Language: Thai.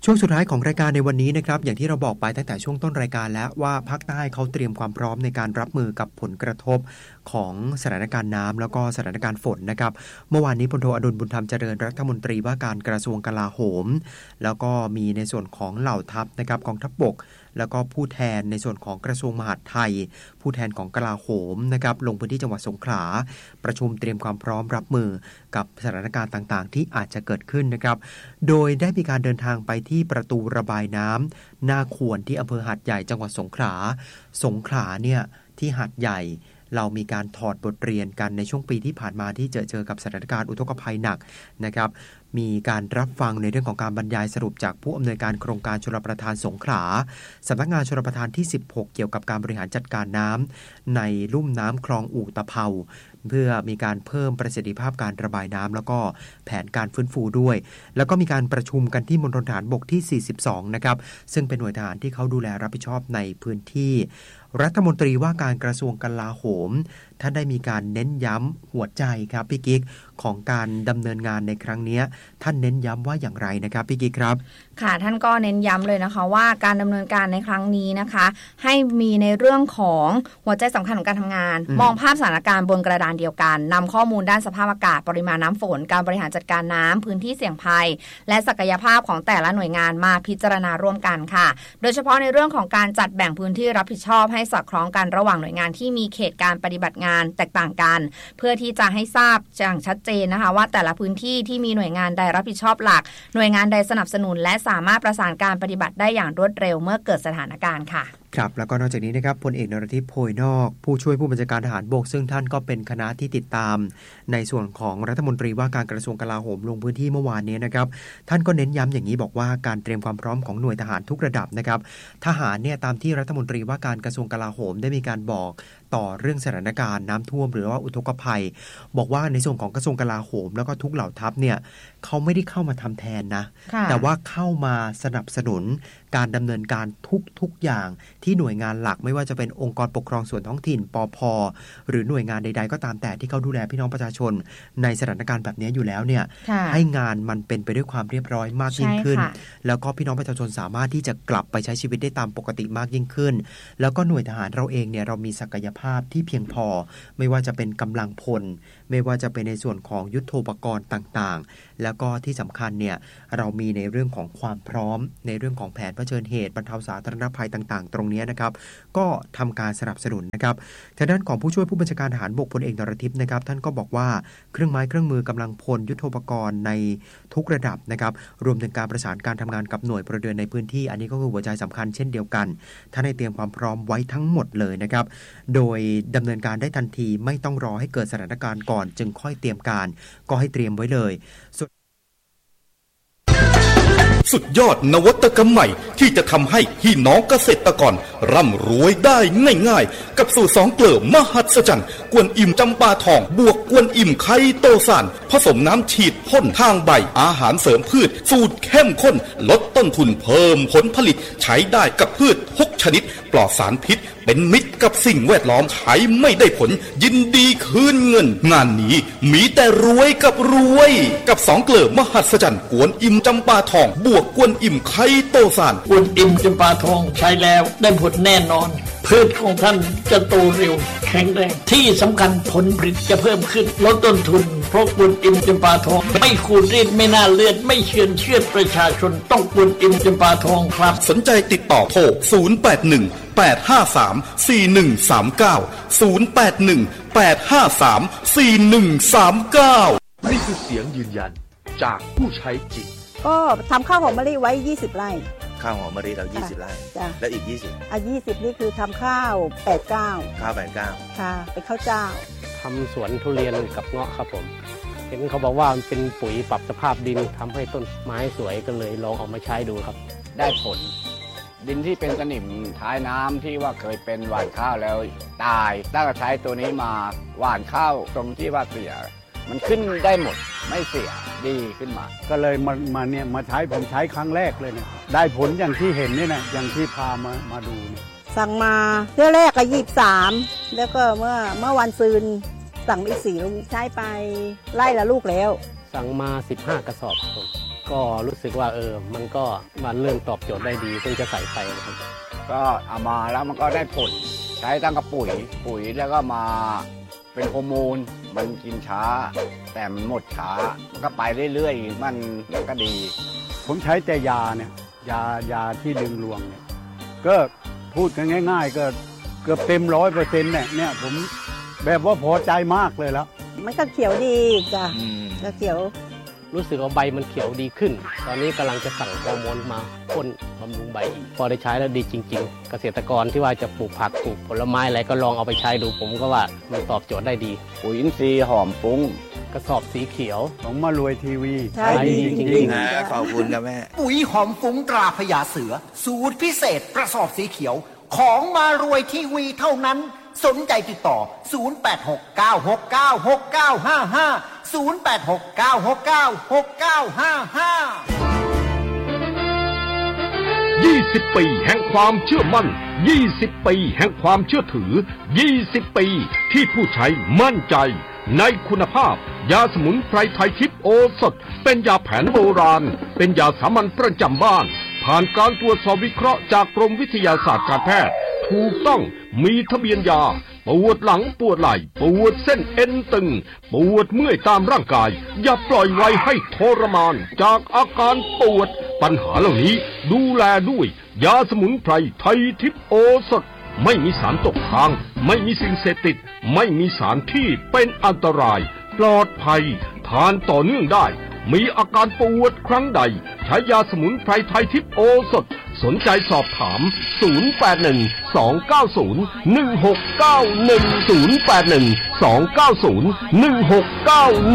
ช่วงสุดท้ายของรายการในวันนี้นะครับอย่างที่เราบอกไปตั้งแต่ช่วงต้นรายการแล้วว่าภาคใต้เขาเตรียมความพร้อมในการรับมือกับผลกระทบของสถานการณ์น้ำแล้วก็สถานการณ์ฝนนะครับเมื่อวานนี้พลโทอดุลบุญธรรมเจริญรัฐมนตรีว่าการกระทรวงกลาโหมแล้วก็มีในส่วนของเหล่าทัพนะครับกองทัพบกแล้วก็ผู้แทนในส่วนของกระทรวงมหาดไทยผู้แทนของกลาโหมนะครับลงพื้นที่จังหวัดสงขลาประชุมเตรียมความพร้อมรับมือกับสถานการณ์ต่างๆที่อาจจะเกิดขึ้นนะครับโดยได้มีการเดินทางไปที่ประตูระบายน้ำหน้าขวนที่อำเภอหาดใหญ่จังหวัดสงขลาเนี่ยที่หาดใหญ่เรามีการถอดบทเรียนกันในช่วงปีที่ผ่านมาที่เจอกับสถานการณ์อุทกภัยหนักนะครับมีการรับฟังในเรื่องของการบรรยายสรุปจากผู้อำนวยการโครงการชลประทานสงขลาสำนักงานชลประทานที่16เกี่ยวกับการบริหารจัดการน้ำในลุ่มน้ำคลองอู่ตะเภาเพื่อมีการเพิ่มประสิทธิภาพการระบายน้ำแล้วก็แผนการฟื้นฟูด้วยแล้วก็มีการประชุมกันที่มณฑลทหารบกที่42นะครับซึ่งเป็นหน่วยทหารที่เขาดูแลรับผิดชอบในพื้นที่รัฐมนตรีว่าการกระทรวงกลาโหมท่านได้มีการเน้นย้ำหัวใจครับพี่กิ๊กของการดำเนินงานในครั้งนี้ท่านเน้นย้ำว่าอย่างไรนะครับพี่กิ๊กครับค่ะท่านก็เน้นย้ำเลยนะคะว่าการดำเนินการในครั้งนี้นะคะให้มีในเรื่องของหัวใจสำคัญของการทำงานมองภาพสถานการณ์บนกระดานเดียวกันนำข้อมูลด้านสภาพอากาศปริมาณน้ำฝนการบริหารจัดการน้ำพื้นที่เสี่ยงภัยและศักยภาพของแต่ละหน่วยงานมาพิจารณาร่วมกันค่ะโดยเฉพาะในเรื่องของการจัดแบ่งพื้นที่รับผิดชอบให้สอดคล้องกันระหว่างหน่วยงานที่มีเขตการปฏิบัติงานแตกต่างกันเพื่อที่จะให้ทราบอย่างชัดเจนนะคะว่าแต่ละพื้นที่ที่มีหน่วยงานใดรับผิดชอบหลักหน่วยงานใดสนับสนุนและสามารถประสานการปฏิบัติได้อย่างรวดเร็วเมื่อเกิดสถานการณ์ค่ะครับแล้วก็นอกจากนี้นะครับพลเอกนรทิพย์โพยนอกผู้ช่วยผู้บัญชาการทหารบกซึ่งท่านก็เป็นคณะที่ติดตามในส่วนของรัฐมนตรีว่าการกระทรวงกลาโหมลงพื้นที่เมื่อวานนี้นะครับท่านก็เน้นย้ำอย่างนี้บอกว่าการเตรียมความพร้อมของหน่วยทหารทุกระดับนะครับทหารเนี่ยตามที่รัฐมนตรีว่าการกระทรวงกลาโหมได้มีการบอกต่อเรื่องสถานการณ์น้ำท่วมหรือว่าอุทกภัยบอกว่าในส่วนของกระทรวงกลาโหมแล้วก็ทุกเหล่าทัพเนี่ยเขาไม่ได้เข้ามาทำแทนนะแต่ว่าเข้ามาสนับสนุนการดำเนินการทุกอย่างที่หน่วยงานหลักไม่ว่าจะเป็นองค์กรปกครองส่วนท้องถิ่นปภ.หรือหน่วยงานใดๆก็ตามแต่ที่เขาดูแลพี่น้องประชาชนในสถานการณ์แบบนี้อยู่แล้วเนี่ยให้งานมันเป็นไปด้วยความเรียบร้อยมากยิ่งขึ้นแล้วก็พี่น้องประชาชนสามารถที่จะกลับไปใช้ชีวิตได้ตามปกติมากยิ่งขึ้นแล้วก็หน่วยทหารเราเองเนี่ยเรามีศักยภาพที่เพียงพอไม่ว่าจะเป็นกำลังพลไม่ว่าจะเป็นในส่วนของยุทโธปกรณ์ต่างๆแล้วก็ที่สำคัญเนี่ยเรามีในเรื่องของความพร้อมในเรื่องของแผนเผชิญเหตุบรรเทาสาธารณภัยต่างๆตรงนี้นะครับก็ทำการสนับสนุนนะครับทางด้านของผู้ช่วยผู้บัญชาการทหารบกพลเอกนรทิพย์นะครับท่านก็บอกว่าเครื่องไม้เครื่องมือกำลังพลยุทโธปกรณ์ในทุกระดับนะครับรวมถึงการประสานการทำงานกับหน่วยพลเรือนในพื้นที่อันนี้ก็คือหัวใจสำคัญเช่นเดียวกันท่านได้เตรียมความพร้อมไว้ทั้งหมดเลยนะครับโดยดำเนินการได้ทันทีไม่ต้องรอให้เกิดสถานการณ์ก่อนจึงค่อยเตรียมการก็ให้เตรียมไว้เลยสุดยอดนวัตกรรมใหม่ที่จะทำให้พี่น้องเกษตรกรร่ำรวยได้ง่ายๆกับสูตร2 เกลือมหัศจรรย์กวนอิ่มจำปาทองบวกกวนอิ่มไคโตซานผสมน้ำฉีดพ่นทางใบอาหารเสริมพืชสูตรเข้มข้นลดต้นทุนเพิ่มผลผลิตใช้ได้กับพืชทุกชนิดปลอดสารพิษเป็นมิตรกับสิ่งแวดล้อมใช้ไม่ได้ผลยินดีคืนเงินงานนี้มีแต่รวยกับรวยกับ2 เกลือมหัศจรรย์กวนอิ่มจำปาทองบวกกวนอิ่มไคโตซานกวนอิ่มจำปาทองใช้แล้วได้ผลแน่นอนพืชของท่านจะโตเร็วแข็งแรงที่สำคัญผลผลิตจะเพิ่มขึ้นลดต้นทุนเพราะกวนอิ่มจำปาทองไม่ขูดรีดไม่น่าเลือดไม่เชือดประชาชนต้องกวนอิ่มจำปาทองครับสนใจติดต่อโทร081 853 4139 081 853 4139 นี่คือเสียงยืนยันจากผู้ใช้จริงก็ทำข้าวหอมมะลิไว้20 ไร่ข้าวหอมมะลิเรา20 ไร่แล้วอีก20 20นี่คือทำข้าว89 ข้าว89 ค่ะเป็นข้าวเจ้าทำสวนทุเรียนกับเงาะครับผมเห็นเขาบอกว่ามันเป็นปุ๋ยปรับสภาพดินทำให้ต้นไม้สวยก็เลยลองเอามาใช้ดูครับได้ผลดินที่เป็นสนิมท้ายน้ำที่ว่าเคยเป็นหว่านข้าวแล้วตายตั้งแต่ใช้ตัวนี้มาหว่านข้าวตรงที่ว่าเสียมันขึ้นได้หมดไม่เสียดีขึ้นมาก็เลยมาใช้ผมใช้ครั้งแรกเลยเนี่ยได้ผลอย่างที่เห็นนี่นะอย่างที่พามาดูเนี่ยสั่งมาเที่ยวแรกก็23แล้วก็เมื่อวันซืนสั่งอีก4ลูกใช้ไปไล่ละลูกแล้วสั่งมา15 กระสอบครับผมก็รู้สึกว่ามันก็มันเริ่มตอบโจทย์ได้ดีเพิ่งจะใส่ไปนะครับก็เอามาแล้วมันก็ได้ผลใช้ตั้งกับปุ๋ยแล้วก็มาเป็นฮอร์โมนมันกินช้าแต่มันหมดช้ามันก็ไปเรื่อยๆมันก็ดีผมใช้แต่ยาเนี่ยยาที่ดึงรวงเนี่ยก็พูดกันง่ายๆก็เกือบเต็ม100%เนี่ยผมแบบว่าพอใจมากเลยแล้วมันก็เขียวดีจ้ะก็เขียวรู้สึกว่าใบมันเขียวดีขึ้นตอนนี้กำลังจะสั่งฮอร์โมนมาพ่นบำรุงใบอีกพอได้ใช้แล้วดีจริงๆเกษตรกรที่ว่าจะปลูกผักปลูกผลไม้อะไรก็ลองเอาไปใช้ดูผมก็ว่ามันตอบโจทย์ได้ดีปุ๋ยอินทรีย์หอมฟุ้งกระสอบสีเขียวของมารวยทีวีใช่ดีจริงๆขอบคุณนะแม่ปุ๋ยหอมฟุ้งตราพญาเสือสูตรพิเศษกระสอบสีเขียวของมารวยทีวีเท่านั้นสนใจติดต่อ0869696955 20 ปีแห่งความเชื่อมั่น20 ปีแห่งความเชื่อถือ20 ปีที่ผู้ใช้มั่นใจในคุณภาพยาสมุนไพรไทยทิพย์โอสถเป็นยาแผนโบราณเป็นยาสามัญประจำบ้านผ่านการตรวจสอบวิเคราะห์จากกรมวิทยาศาสตร์การแพทย์ถูกต้องมีทะเบียนยาปวดหลังปวดไหล่ปวดเส้นเอ็นตึงปวดเมื่อยตามร่างกายอย่าปล่อยไว้ให้ทรมานจากอาการปวดปัญหาเหล่านี้ดูแลด้วยยาสมุนไพรไทยทิพย์โอสถไม่มีสารตกค้างไม่มีสิ่งเสพติดไม่มีสารที่เป็นอันตรายปลอดภัยทานต่อเนื่องได้มีอาการปวดครั้งใดใช้ยาสมุนไพรไทยทิพย์โอสถสนใจสอบถาม0812901691 0812901691